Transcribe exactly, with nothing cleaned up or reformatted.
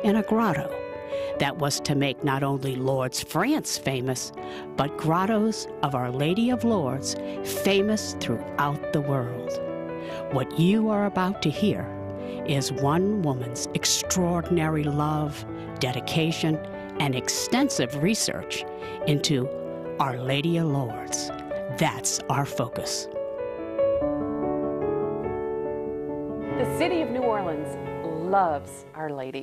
in a grotto that was to make not only Lourdes, France famous, but grottos of Our Lady of Lourdes famous throughout the world. What you are about to hear is one woman's extraordinary love, dedication, and extensive research into Our Lady of Lourdes. That's our focus. The city of New Orleans loves Our Lady.